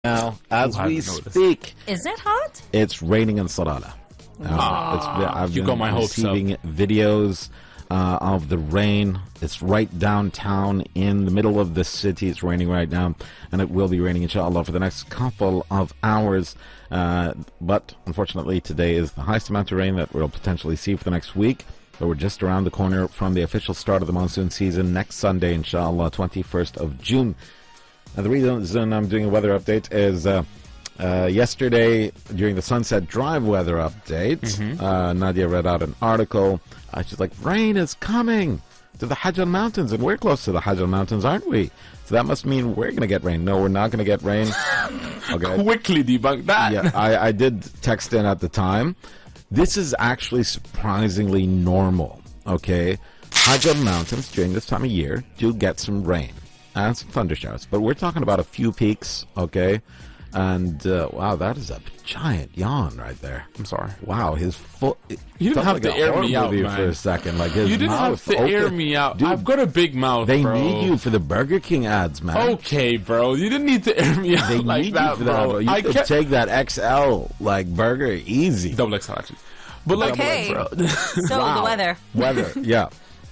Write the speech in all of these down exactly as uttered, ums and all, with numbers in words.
Now, as Oh, we noticed. speak, Is it hot? it's raining in Salalah. Uh, Ah, it's been, I've you been got my hopes receiving videos uh, of the rain. It's right downtown in the middle of the city. It's raining right now, and it will be raining, inshallah, for the next couple of hours. Uh, but unfortunately, today is the highest amount of rain that we'll potentially see for the next week. But we're just around the corner from the official start of the monsoon season next Sunday, inshallah, twenty-first of June. And the reason I'm doing a weather update is uh, uh, yesterday during the Sunset Drive weather update, Mm-hmm. uh, Nadia read out an article. Uh, she's like, rain is coming to the Hajj Mountains, and we're close to the Hajj Mountains, aren't we? So that must mean we're going to get rain. No, we're not going to get rain. Okay. Quickly debunk that. Yeah, I, I did text in at the time. This is actually surprisingly normal, okay? Hajj Mountains during this time of year do get some rain and some thunder showers, but we're talking about a few peaks, okay? And uh, wow, that is a giant yawn right there. I'm sorry. Wow, his foot. You didn't have like to a air horror me out, movie man. for a second. Like his You didn't mouth have to air open. me out. Dude, I've got a big mouth, they bro. need you for the Burger King ads, man. Okay, bro. You didn't need to air me out They like need that, you for bro. that, bro. You I could can't- take that X L like burger easy. double X L actually. But like, Okay. bro. So Wow. the weather. Weather, yeah.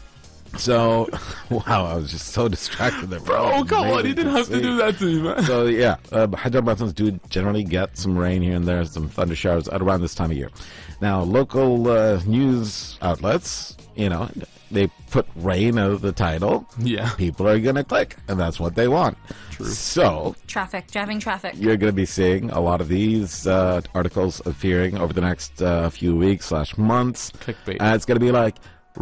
So, wow, I was just so distracted there, Bro, It was come on. amazing You didn't have to see. do that to me, man. So, yeah, uh, Hajj Mountains do generally get some rain here and there, some thunder showers at around this time of year. Now, local uh, news outlets, you know, they put rain as the title. Yeah. People are going to click, and that's what they want. True. So, Traffic, driving traffic. you're going to be seeing a lot of these uh, articles appearing over the next uh, few weeks slash months. Clickbait. And it's going to be like,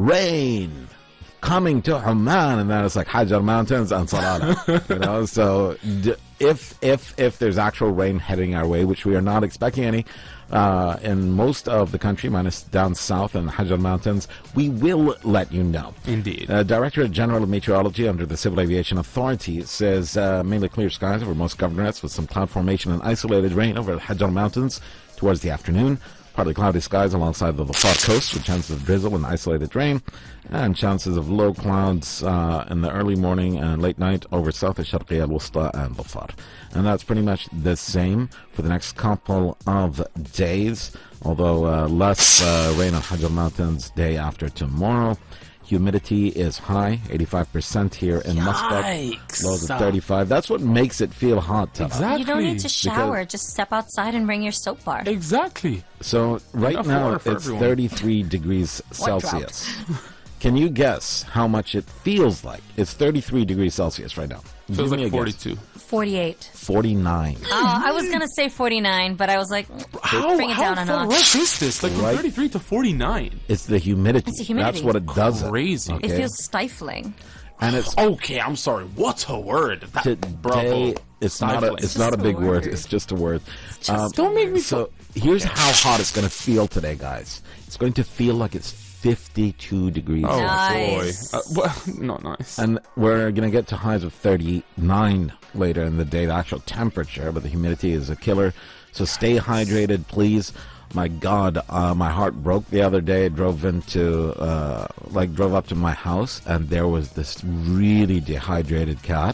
rain coming to Oman, and then it's like Hajj Mountains and Salalah. You know, so d- if if if there's actual rain heading our way, which we are not expecting any, uh, in most of the country, minus down south in the Hajj Mountains, we will let you know. Indeed. Uh, Directorate General of Meteorology under the Civil Aviation Authority says uh, mainly clear skies over most governorates with some cloud formation and isolated rain over the Hajj Mountains towards the afternoon. Partly cloudy skies alongside the Dhofar coast with chances of drizzle and isolated rain, and chances of low clouds uh, in the early morning and late night over south of Sharqiya al-Wusta and Dhofar. And that's pretty much the same for the next couple of days, although uh, less uh, rain on Hajj Mountains day after tomorrow. Humidity is high, eighty-five percent here in Muscat. Yikes. Lows of thirty-five. That's what makes it feel hot, Tara. Exactly. You don't need to shower. Just step outside and bring your soap bar. Exactly. So right Enough now water for it's everyone. thirty-three degrees What Celsius. Can you guess how much it feels like? It's thirty-three degrees Celsius right now. Feels Give me like a guess. forty-two. forty-eight. forty-nine. Oh, I was going to say forty-nine, but I was like, How, bring it how down a far notch. west is this? Like Right. from thirty-three to forty-nine. It's the humidity. It's the humidity. That's what it does. it, Crazy. It It okay? feels stifling. And it's Okay, I'm sorry. What's a word? That, today. bravo. It's not a. Stifling. It's not a Just a big word. word. It's just a word. Um, Don't make me So here's how hot it's going to feel today, guys. It's going to feel like it's fifty-two degrees. Oh Nice. boy. Uh, well, not nice. And we're going to get to highs of thirty-nine later in the day, the actual temperature, but the humidity is a killer. So stay hydrated, please. My God, uh, my heart broke the other day. I drove into, uh, like, drove up to my house, and there was this really dehydrated cat,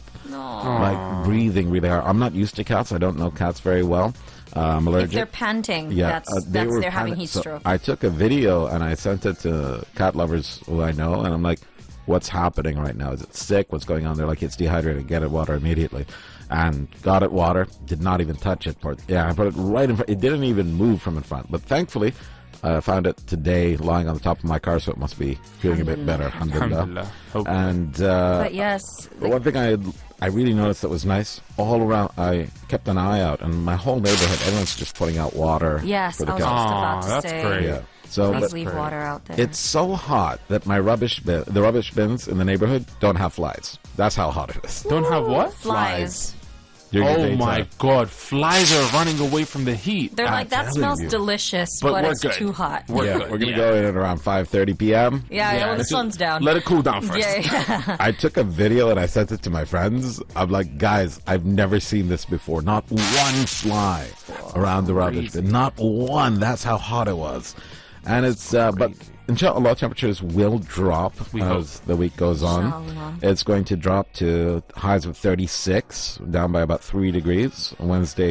like, breathing really hard. I'm not used to cats. I don't know cats very well. Uh, I'm allergic. If they're panting, Yeah, that's, uh, they that's were they're having panic- heat so stroke. I took a video and I sent it to cat lovers who I know, and I'm like, "What's happening right now? Is it sick? What's going on?" They're like, "It's dehydrated. Get it water immediately." And got it water. Did not even touch it. Put- Yeah, I put it right in front. It didn't even move from in front. But thankfully, I found it today lying on the top of my car, so it must be feeling a bit better. Alhamdulillah. Alhamdulillah. Hope- And uh, But yes, but one thing I I really noticed that was nice all around. I kept an eye out, and my whole neighborhood, everyone's just putting out water yes, for the I was cats. just about Aw, to that's say. great. Yeah. So Please but leave great. water out there. it's so hot that my rubbish bin, the rubbish bins in the neighborhood don't have flies. That's how hot it is. Don't have what? Flies. During the Oh daytime. my god, flies are running away from the heat. They're I'm like, that telling smells you. delicious, But but, we're it's good. too hot. We're Yeah, good. we're gonna yeah. go in at around five thirty p.m. yeah, yeah, when the just sun's down. Let it cool down first. yeah, yeah. I took a video and I sent it to my friends. I'm like, guys, I've never seen this before. Not one fly around the rubbish bin. Not one. That's how hot it was. And it's, uh, but Crazy. inshallah, temperatures will drop We as the week goes on. Inshallah. It's going to drop to highs of thirty-six, down by about three degrees. Wednesday,